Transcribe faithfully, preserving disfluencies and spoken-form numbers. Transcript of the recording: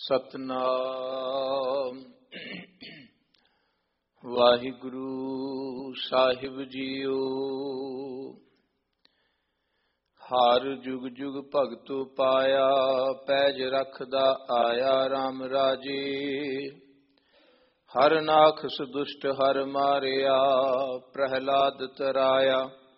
ਸਤਨਾਮ ਵਾਹਿਗੁਰੂ ਸਾਹਿਬ JIO. ਹਰ ਜੁਗ ਜੁਗ ਭਗਤੁ ਪਾਇਆ, ਪੈਜ ਰਖਦਾ ਆਇਆ RAM ਰਾਜੇ। ਹਰ ਨਾਖਸ ਦੁਸ਼ਟ ਹਰ ਮਾਰਿਆ, ਪ੍ਰਹਿਲਾਦ ਤਰਾਇਆ।